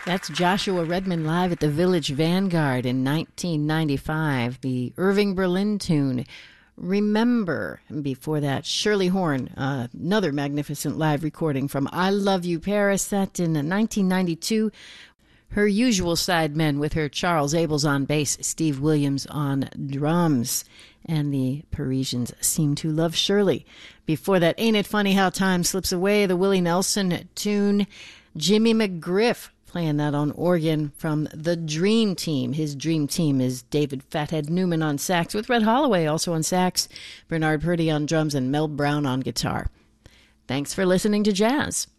That's Joshua Redman live at the Village Vanguard in 1995, the Irving Berlin tune, Remember. And before that, Shirley Horn, another magnificent live recording from I Love You Paris, that in 1992. Her usual sidemen with her Charles Abels on bass, Steve Williams on drums. And the Parisians seem to love Shirley. Before that, Ain't It Funny How Time Slips Away, the Willie Nelson tune, Jimmy McGriff playing that on organ from the Dream Team. His Dream Team is David Fathead Newman on sax, with Red Holloway also on sax, Bernard Purdy on drums, and Mel Brown on guitar. Thanks for listening to Jazz.